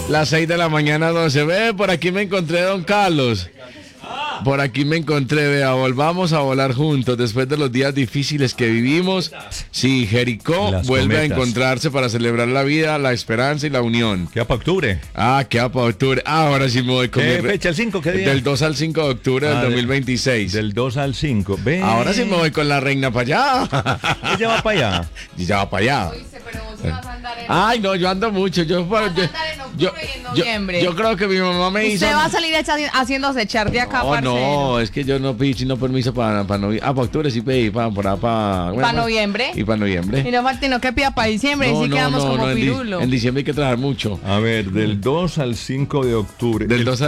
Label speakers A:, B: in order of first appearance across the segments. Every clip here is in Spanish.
A: Las 6 de la mañana, 12. Ve, por aquí me encontré, don Carlos. Por aquí me encontré, vea, volvamos a volar juntos después de los días difíciles que vivimos. Sí, Jericó
B: Las
A: vuelve
B: cometas.
A: a encontrarse para celebrar la vida, la esperanza y la unión.
B: Queda para octubre.
A: Queda para octubre. Ahora sí me voy con
B: ¿Qué
A: mi
B: fecha? ¿El 5? ¿Qué día?
A: Del 2 al 5 de octubre del 2026.
B: Del 2 al 5. Ve.
A: Ahora sí me voy con la reina para allá.
B: Ella va para allá.
A: Y ya va para allá.
C: Pero vos vas a andar en...
A: Ay, no, yo ando mucho. Yo
C: Vas a andar en octubre y en noviembre.
A: yo creo que mi mamá me hizo.
C: Usted va a salir haciéndose echar de acá,
A: No,
C: parcero.
A: no, es que yo no pedí sino permiso para noviembre. Para octubre sí pedí, para
C: noviembre.
A: Y para noviembre.
C: Y no Martino, que pida para diciembre, y sí quedamos como
A: en
C: pirulo.
A: en diciembre hay que trabajar mucho.
B: A ver, del 2 al 5 de octubre.
A: Del 2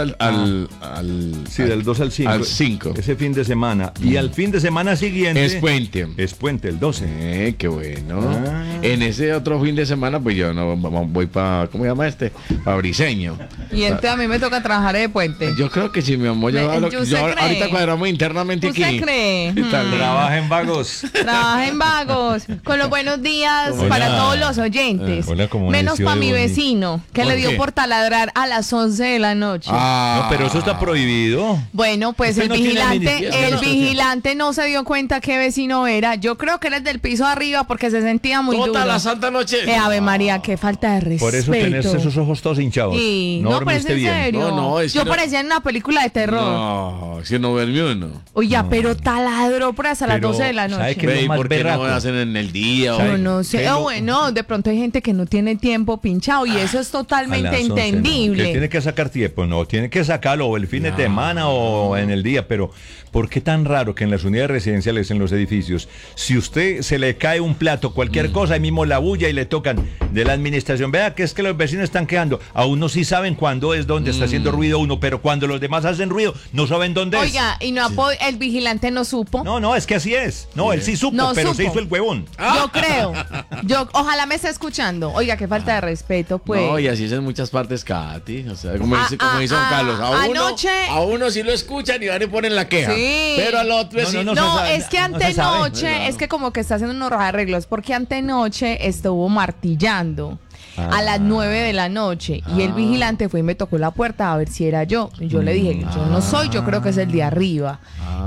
B: Sí, del 2 al 5.
A: Al 5.
B: Ese fin de semana. Y al fin de semana siguiente.
A: Es puente.
B: Es puente, el 12.
A: Qué bueno.
B: Ah.
A: En ese otro fin de semana, pues yo no voy para, ¿cómo se llama este? Para Briseño.
C: Y entonces a mí me toca trabajar de puente.
A: Yo creo que si mi amor
C: ¿Usted cree?
A: ahorita cuadramos internamente aquí.
C: ¿Usted cree?
B: Trabaja en vagos.
C: Trabaja en vagos. Con los buenos días
B: Hola.
C: para todos los oyentes.
B: Hola, ¿cómo
C: menos
B: amaneció
C: para
B: de
C: mi
B: bonito?
C: vecino, que
A: ¿Por
C: le dio
A: qué?
C: por taladrar a las 11 de la noche.
B: No, pero eso está prohibido.
C: Bueno, pues
B: Usted
C: el
B: no tiene
C: vigilante,
B: ministerio.
C: vigilante no se dio cuenta qué vecino era. Yo creo que era el del piso de arriba porque se sentía muy
A: Toda
C: duro.
A: la santa noche.
C: Ave María, qué falta de respeto.
B: Por eso tenés esos ojos todos hinchados.
C: Sí, no, pero es
B: dormiste
C: en
B: bien.
C: serio.
A: No, es que
C: Yo
A: no-
C: parecía en una película de terror.
A: No, si no duerme uno.
C: Oiga, pero taladró por hasta las
B: Pero,
C: 12 de la
B: ¿sabe
C: noche.
B: qué?
A: Ve, ¿y
B: más
A: por qué
B: berraco.
A: no hacen en el día?
B: ¿Sabe?
C: Yo no sé.
B: Pero-
C: Bueno, de pronto hay gente que no tiene tiempo pinchado y eso es
B: A
C: totalmente
B: las 11, ¿no?
C: entendible.
B: Que tiene que sacar tiempo, no, tiene que sacarlo o el fin de semana o en el día, pero ¿por qué tan raro que en las unidades residenciales, en los edificios, si usted se le cae un plato, cualquier cosa, ahí mismo la bulla y le tocan de la administración, vea que es que los vecinos están quedando, a uno sí saben cuándo es donde está haciendo ruido uno, pero cuando los demás hacen ruido, no saben dónde es.
C: Oiga, y no el vigilante no supo.
B: No, es que así es. No, él sí supo,
C: No
B: pero se
C: supo.
B: hizo el huevón.
C: Yo creo. Ojalá me esté escuchando. Oiga, qué falta de respeto, pues.
A: No, y así es en muchas partes, Katy. O sea, como dice don Carlos,
C: anoche-
A: a uno sí lo escuchan y van y ponen la queja.
C: Sí.
A: Pero al otro sí.
B: No,
C: No,
B: se sabe,
C: es que
B: no se sabe.
C: antenoche, es que como que está haciendo unos arreglos, porque antenoche estuvo martillando a las 9 de la noche y el vigilante fue y me tocó la puerta a ver si era yo. Y yo le dije, yo no soy, yo creo que es el de arriba.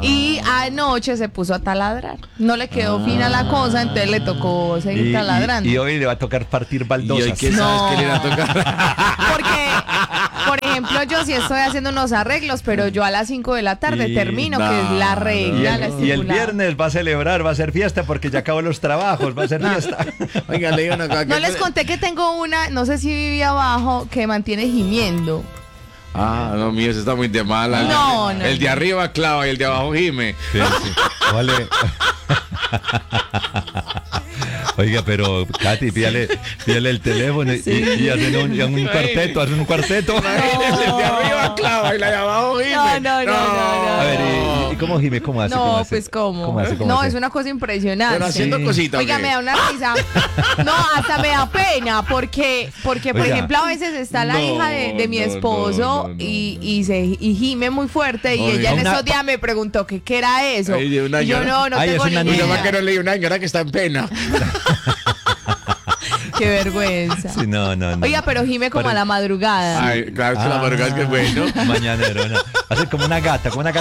C: Y anoche se puso a taladrar. No le quedó fina la cosa, entonces le tocó seguir taladrando.
B: Y hoy le va a tocar partir
A: Y hoy
B: baldosas.
A: que
C: No.
A: sabes que le irá a tocar.
C: Porque, por ejemplo, yo sí estoy haciendo unos arreglos, pero yo a las 5 de la tarde
B: Y
C: termino, que es la
B: Y
C: regla, la
B: el
C: estipulada.
B: viernes va a celebrar, va a ser fiesta porque ya acabó los trabajos, va a ser fiesta.
A: Oiga, le digo una cosa.
C: No les conté que tengo una, no sé si vivía abajo, que mantiene gimiendo.
A: No, mío, eso está muy de mala.
C: No,
A: El de arriba clava y el de abajo gime.
B: Sí. Vale. Oiga, pero Katy, pídale el teléfono y hacen un cuarteto, hacen un cuarteto.
A: Imagínese, el de arriba clava y la de abajo gime.
C: No.
B: A ver, ¿y cómo gime? ¿Cómo hace?
C: No,
B: hace?
C: pues ¿cómo?
B: ¿Cómo hace?
C: No, es una cosa impresionante.
A: Pero haciendo
B: Sí.
A: cositas.
C: Oiga,
A: ¿o qué?
C: me da una risa. No, hasta me da pena, porque por
B: Oiga.
C: ejemplo, a veces está la
A: No,
C: hija de mi
A: no,
C: esposo
A: no.
C: y gime muy fuerte y
A: Oiga.
C: ella en
B: Una-
C: esos días me preguntó que qué era eso.
A: Ay, de una
C: Y yo
A: señora.
C: no
B: Ay,
C: tengo
B: es una
C: ni
A: Mi
B: niña.
A: mamá que
C: idea.
A: no leí una señora que está en pena.
C: Qué vergüenza.
B: Sí, no.
C: Oiga, pero gime como a la madrugada.
A: Ay, claro, es que la madrugada es que es bueno.
B: Mañanero, no. Hace como una gata con la...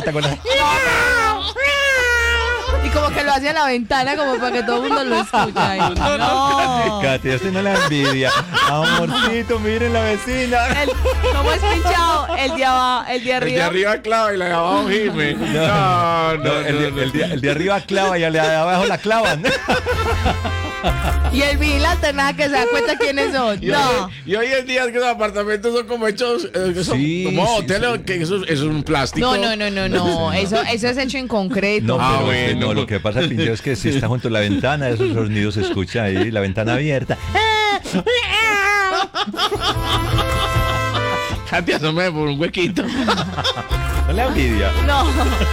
C: Y como que lo hace a la ventana como para que todo el mundo lo escuche. Ay, no.
B: Katy, usted no la envidia. Amorcito, miren la vecina.
C: ¿Cómo es pinchado? El de abajo, el de
A: El de
C: arriba.
A: arriba clava y la de abajo gime. No.
B: El de arriba clava y el de abajo la clavan.
C: Y el vigilante nada que se da cuenta quiénes son. No.
A: Y hoy en día es que los apartamentos son como hechos,
B: Sí,
A: como
B: sí,
A: hoteles,
B: sí.
A: que eso es un plástico.
C: No. Eso es hecho en concreto.
B: No, pero
A: bueno.
B: no, lo que pasa, Pincho, es que si está junto a la ventana, esos sonidos se escucha ahí, la ventana abierta.
A: Katy, asómeme por un huequito.
B: No le envidia.
C: No.